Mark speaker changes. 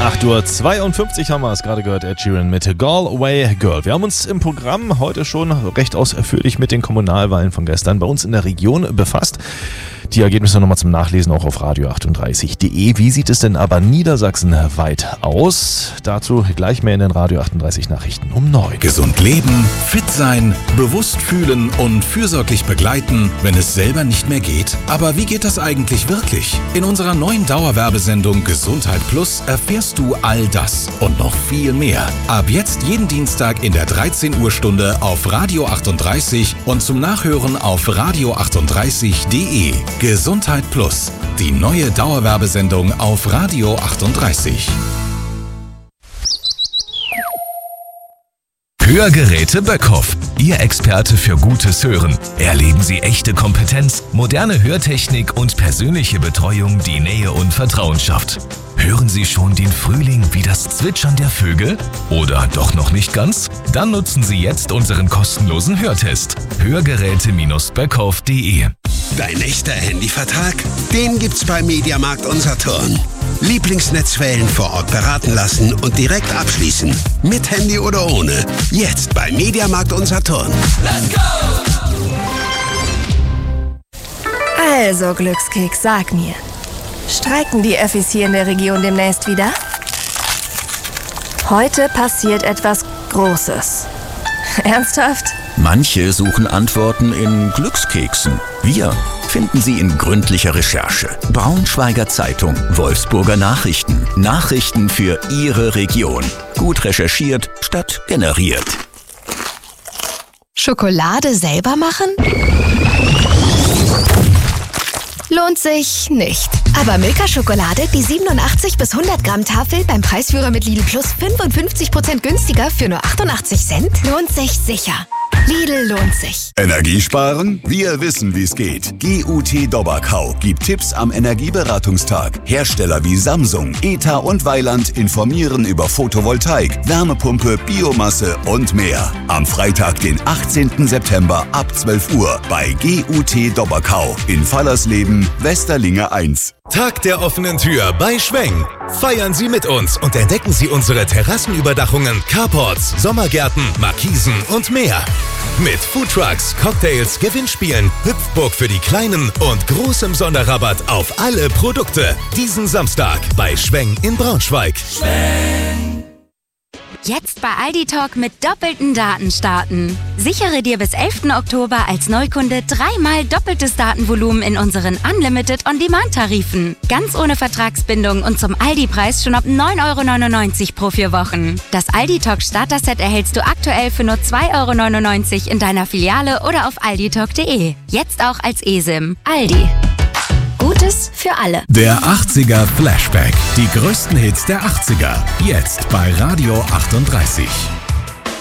Speaker 1: 8:52 Uhr haben wir es gerade gehört, Ed Sheeran mit Galway Girl. Wir haben uns im Programm heute schon recht ausführlich mit den Kommunalwahlen von gestern bei uns in der Region befasst. Die Ergebnisse nochmal zum Nachlesen auch auf radio38.de. Wie sieht es denn aber niedersachsenweit aus? Dazu gleich mehr in den Radio 38 Nachrichten um 9.
Speaker 2: Gesund leben, fit sein, bewusst fühlen und fürsorglich begleiten, wenn es selber nicht mehr geht. Aber wie geht das eigentlich wirklich? In unserer neuen Dauerwerbesendung Gesundheit Plus erfährst du all das und noch viel mehr. Ab jetzt jeden Dienstag in der 13 Uhr Stunde auf Radio 38 und zum Nachhören auf radio38.de. Gesundheit Plus, die neue Dauerwerbesendung auf Radio 38.
Speaker 3: Hörgeräte Böckhoff, Ihr Experte für gutes Hören. Erleben Sie echte Kompetenz, moderne Hörtechnik und persönliche Betreuung, die Nähe und Vertrauen schafft. Hören Sie schon den Frühling wie das Zwitschern der Vögel? Oder doch noch nicht ganz? Dann nutzen Sie jetzt unseren kostenlosen Hörtest. Hörgeräte-böckhoff.de.
Speaker 4: Dein echter Handyvertrag? Den gibt's bei Mediamarkt Unsaturn. Lieblingsnetzwellen vor Ort beraten lassen und direkt abschließen. Mit Handy oder ohne. Jetzt bei Mediamarkt Unsaturn.
Speaker 5: Let's go!
Speaker 6: Also, Glückskeks, sag mir. Streiken die Öffis hier in der Region demnächst wieder? Heute passiert etwas Großes. Ernsthaft?
Speaker 7: Manche suchen Antworten in Glückskeksen. Wir finden sie in gründlicher Recherche. Braunschweiger Zeitung, Wolfsburger Nachrichten. Nachrichten für Ihre Region. Gut recherchiert statt generiert.
Speaker 6: Schokolade selber machen? Lohnt sich nicht. Aber Milka-Schokolade, die 87 bis 100 Gramm Tafel beim Preisführer mit Lidl Plus 55% günstiger für nur 88 Cent, lohnt sich sicher. Lidl lohnt sich.
Speaker 8: Energiesparen? Wir wissen, wie es geht. GUT Dobberkau gibt Tipps am Energieberatungstag. Hersteller wie Samsung, ETA und Weiland informieren über Photovoltaik, Wärmepumpe, Biomasse und mehr. Am Freitag, den 18. September ab 12 Uhr bei GUT Dobberkau in Fallersleben, Westerlinge 1.
Speaker 2: Tag der offenen Tür bei Schweng. Feiern Sie mit uns und entdecken Sie unsere Terrassenüberdachungen, Carports, Sommergärten, Markisen und mehr. Mit Foodtrucks, Cocktails, Gewinnspielen, Hüpfburg für die Kleinen und großem Sonderrabatt auf alle Produkte. Diesen Samstag bei Schweng in Braunschweig.
Speaker 9: Schweng. Jetzt bei Aldi Talk mit doppelten Daten starten. Sichere dir bis 11. Oktober als Neukunde 3-mal doppeltes Datenvolumen in unseren Unlimited On-Demand-Tarifen. Ganz ohne Vertragsbindung und zum Aldi-Preis schon ab 9,99 € pro 4 Wochen. Das Aldi Talk Starter-Set erhältst du aktuell für nur 2,99 € in deiner Filiale oder auf alditalk.de. Jetzt auch als eSIM. Aldi. Gutes für alle.
Speaker 2: Der 80er Flashback. Die größten Hits der 80er. Jetzt bei Radio 38.